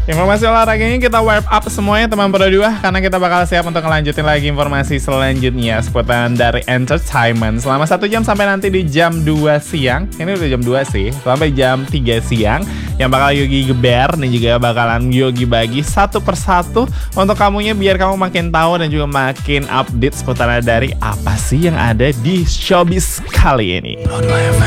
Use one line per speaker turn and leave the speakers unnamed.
Informasi olahraganya kita warm up semuanya teman Pro 2, karena kita bakal siap untuk ngelanjutin lagi informasi selanjutnya seputaran dari entertainment selama 1 jam sampai nanti di jam 2 siang. Ini udah jam 2 sih, sampai jam 3 siang yang bakal Yogi geber dan juga bakalan Yogi bagi satu persatu untuk kamunya biar kamu makin tahu dan juga makin update seputaran dari apa sih yang ada di showbiz kali ini.